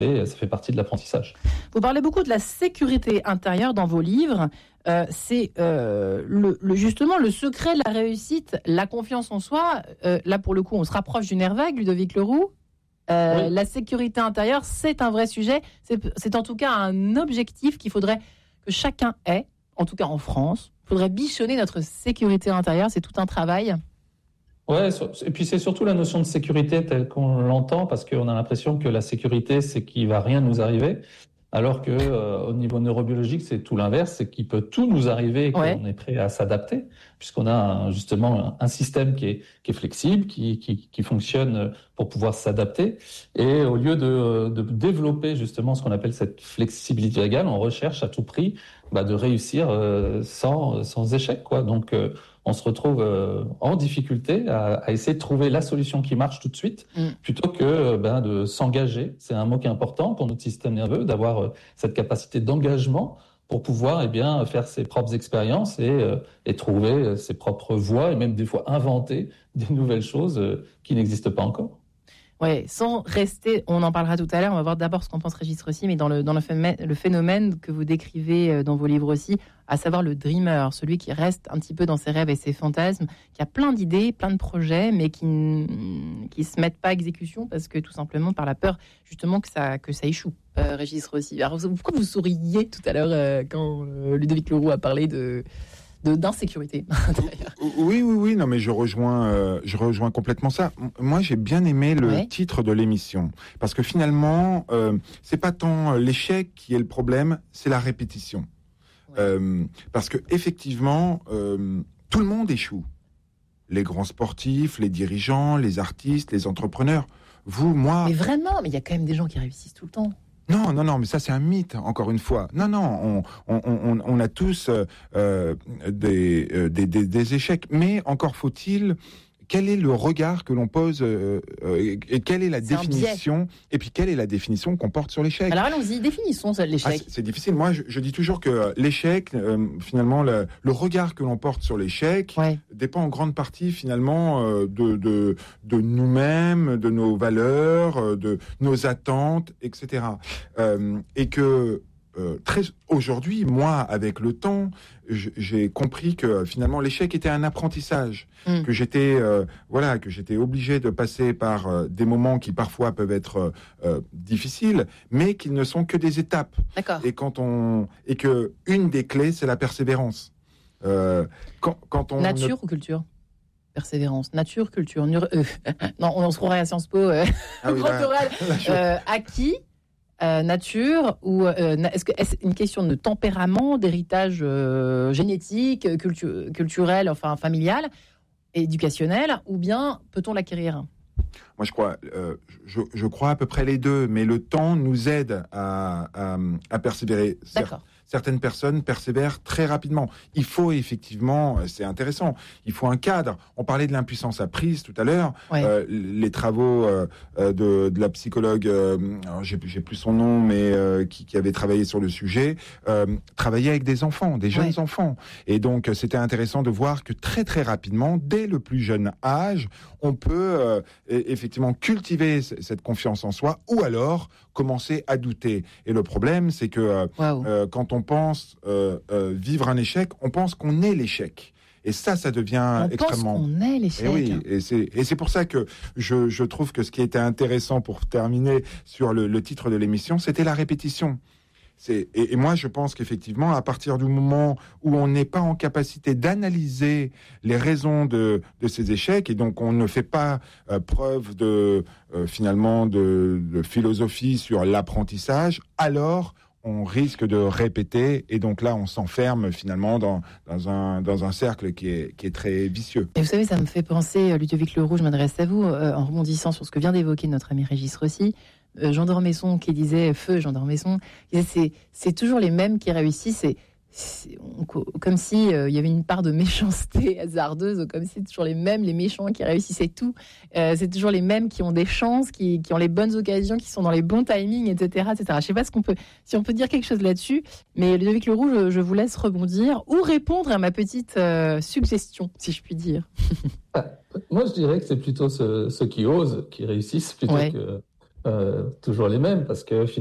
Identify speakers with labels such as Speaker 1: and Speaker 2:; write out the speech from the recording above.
Speaker 1: et ça fait partie de l'apprentissage.
Speaker 2: Vous parlez beaucoup de la sécurité intérieure dans vos livres. C'est justement le secret de la réussite, la confiance en soi. Là, pour le coup, on se rapproche du nerf vague, Ludovic Leroux. Oui. La sécurité intérieure, c'est un vrai sujet. C'est en tout cas un objectif qu'il faudrait que chacun ait, en tout cas en France. Il faudrait bichonner notre sécurité intérieure. C'est tout un travail.
Speaker 1: Ouais, et puis c'est surtout la notion de sécurité telle qu'on l'entend, parce qu'on a l'impression que la sécurité, c'est qu'il va rien nous arriver, alors que au niveau neurobiologique, c'est tout l'inverse, c'est qu'il peut tout nous arriver et qu'on est prêt à s'adapter, puisqu'on a justement un système qui est flexible, qui fonctionne pour pouvoir s'adapter. Et au lieu de développer justement ce qu'on appelle cette flexibilité égale, on recherche à tout prix de réussir sans échec, quoi. Donc on se retrouve en difficulté à essayer de trouver la solution qui marche tout de suite, plutôt que de s'engager. C'est un mot qui est important pour notre système nerveux, d'avoir cette capacité d'engagement pour pouvoir faire ses propres expériences et trouver ses propres voies, et même des fois inventer des nouvelles choses qui n'existent pas encore.
Speaker 2: Oui, sans rester, on en parlera tout à l'heure, on va voir d'abord ce qu'en pense Régis Rossi, mais dans le phénomène que vous décrivez dans vos livres aussi, à savoir le dreamer, celui qui reste un petit peu dans ses rêves et ses fantasmes, qui a plein d'idées, plein de projets, mais qui se mettent pas à exécution parce que tout simplement par la peur justement que ça échoue. Régis Rossi. Alors pourquoi vous souriez tout à l'heure quand Ludovic Leroux a parlé d'insécurité intérieure?
Speaker 3: Oui, non, mais je rejoins complètement ça. Moi, j'ai bien aimé le titre de l'émission, parce que finalement, c'est pas tant l'échec qui est le problème, c'est la répétition. Parce que effectivement, tout le monde échoue. Les grands sportifs, les dirigeants, les artistes, les entrepreneurs. Vous, moi.
Speaker 2: Mais vraiment, mais il y a quand même des gens qui réussissent tout le temps.
Speaker 3: Non, mais ça c'est un mythe, encore une fois. Non, on a tous des échecs, mais encore faut-il, quel est le regard que l'on pose et quelle est la définition, et puis quelle est la définition qu'on porte sur l'échec.
Speaker 2: Alors allons-y, définissons l'échec.
Speaker 3: C'est difficile. Moi, je dis toujours que l'échec, finalement, le regard que l'on porte sur l'échec dépend en grande partie, finalement, de nous-mêmes, de nos valeurs, de nos attentes, etc. Et que aujourd'hui, moi, avec le temps, j'ai compris que finalement l'échec était un apprentissage, que j'étais obligé de passer par des moments qui parfois peuvent être difficiles, mais qu'ils ne sont que des étapes.
Speaker 2: D'accord.
Speaker 3: Et que une des clés, c'est la persévérance.
Speaker 2: Nature ou culture? Persévérance, nature, culture. Non, on se croirait à Sciences Po. Grand oral. Acquis. Nature, ou est-ce une question de tempérament, d'héritage génétique, culturel, enfin familial, éducationnel, ou bien peut-on l'acquérir?
Speaker 3: Moi, je crois à peu près les deux, mais le temps nous aide à persévérer.
Speaker 2: D'accord.
Speaker 3: Certaines personnes persévèrent très rapidement. Il faut effectivement, c'est intéressant, il faut un cadre. On parlait de l'impuissance apprise tout à l'heure. Les travaux de la psychologue, j'ai plus son nom, mais qui avait travaillé sur le sujet, travaillait avec des enfants, des jeunes enfants. Et donc, c'était intéressant de voir que très très rapidement, dès le plus jeune âge, on peut effectivement cultiver cette confiance en soi, ou alors commencer à douter. Et le problème, c'est que quand on pense vivre un échec, on pense qu'on est l'échec. Et ça devient extrêmement...
Speaker 2: On pense qu'on est l'échec.
Speaker 3: Et c'est pour ça que je trouve que ce qui était intéressant pour terminer sur le titre de l'émission, c'était la répétition. Et moi, je pense qu'effectivement, à partir du moment où on n'est pas en capacité d'analyser les raisons de ces échecs, et donc on ne fait pas preuve finalement de philosophie sur l'apprentissage, alors on risque de répéter, et donc là, on s'enferme finalement dans un cercle qui est très vicieux.
Speaker 2: Et vous savez, ça me fait penser, Ludovic Leroux, je m'adresse à vous, en rebondissant sur ce que vient d'évoquer notre ami Régis Rossi. Jean d'Ormesson qui disait, feu Jean d'Ormesson, c'est toujours les mêmes qui réussissent, comme si il y avait une part de méchanceté hasardeuse, comme si c'est toujours les mêmes, les méchants qui réussissaient tout. C'est toujours les mêmes qui ont des chances, qui ont les bonnes occasions, qui sont dans les bons timings, etc., etc. Je ne sais pas si on peut dire quelque chose là-dessus, mais Ludovic Leroux, je vous laisse rebondir ou répondre à ma petite suggestion, si je puis dire.
Speaker 1: Moi, je dirais que c'est plutôt ceux qui osent, qui réussissent, plutôt toujours les mêmes, parce que